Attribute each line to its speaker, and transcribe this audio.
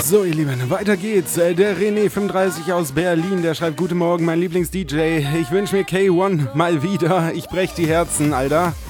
Speaker 1: So, ihr Lieben, weiter geht's. Der René35 aus Berlin, der schreibt: Guten Morgen, mein Lieblings-DJ. Ich wünsche mir K1 mal wieder. Ich brech die Herzen, Alter.